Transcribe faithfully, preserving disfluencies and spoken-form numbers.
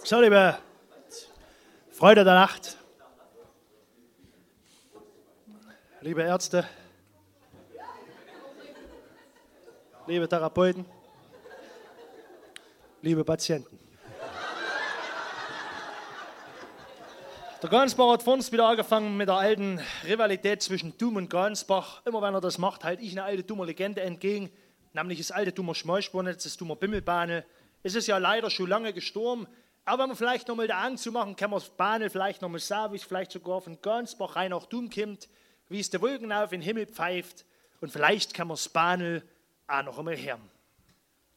So, liebe Freunde der Nacht, liebe Ärzte, liebe Therapeuten, liebe Patienten. Der Gansbach hat vor uns wieder angefangen mit der alten Rivalität zwischen Dum und Gansbach. Immer wenn er das macht, halte ich eine alte Dummer Legende entgegen, nämlich das alte Dummer Schmalspurnetz, das Dummer Bimmelbahne. Es ist ja leider schon lange gestorben, aber wenn man vielleicht noch mal da anzumachen, kann man das Bahne vielleicht noch mal sagen, wie es vielleicht sogar von Gansbach rein nach Dum kommt, wie es der Wolken auf den Himmel pfeift und vielleicht kann man das Bahne auch noch einmal hören.